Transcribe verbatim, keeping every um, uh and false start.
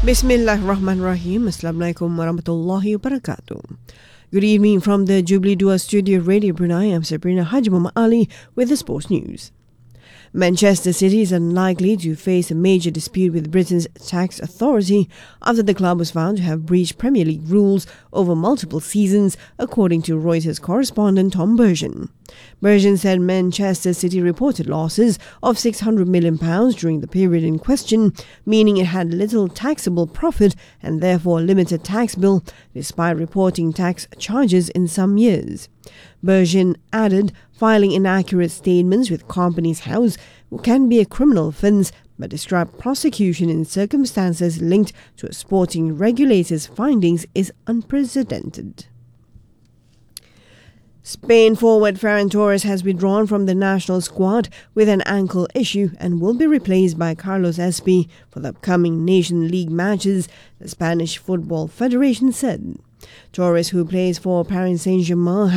Bismillahirrahmanirrahim. Assalamualaikum warahmatullahi wabarakatuh. Good evening from the Jubilee Dua Studio Radio Brunei. I'm Sabrina Haji Muhammad Ali with the sports news. Manchester City is unlikely to face a major dispute with Britain's tax authority after the club was found to have breached Premier League rules over multiple seasons, according to Reuters correspondent Tom Bergeon. Bergeon said Manchester City reported losses of six hundred million pounds during the period in question, meaning it had little taxable profit and therefore a limited tax bill, despite reporting tax charges in some years. Bergeon added, filing inaccurate statements with Companies House can be a criminal offence, but described prosecution in circumstances linked to a sporting regulator's findings is unprecedented. Spain forward Ferran Torres has withdrawn from the national squad with an ankle issue and will be replaced by Carlos Espí for the upcoming Nation League matches, the Spanish Football Federation said. Torres, who plays for Paris Saint-Germain,